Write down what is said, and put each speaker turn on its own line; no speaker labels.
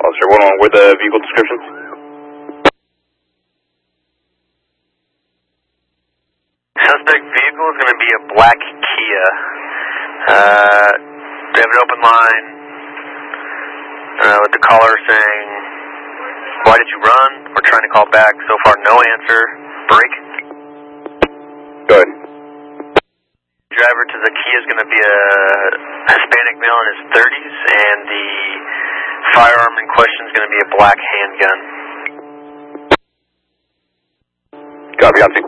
Officer 1-1 with the vehicle description.
Suspect vehicle is going to be a black Kia. They have an open line with the caller saying, "Why did you run? We're trying to call back. So far, no answer. Break."
Go ahead.
Driver to the Kia is going to be a Hispanic male in his 30s, and the firearm in question is going to be a black handgun.
Copy, on 2.